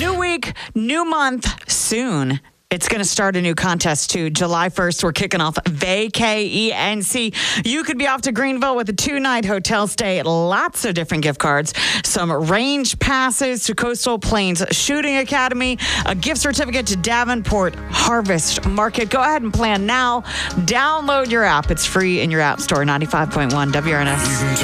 New week, new month, soon. It's going to start a new contest too. July 1st, we're kicking off VACANC. You could be off to Greenville with a 2-night hotel stay, lots of different gift cards, some range passes to Coastal Plains Shooting Academy, a gift certificate to Davenport Harvest Market. Go ahead and plan now. Download your app. It's free in your app store, 95.1 WRNS.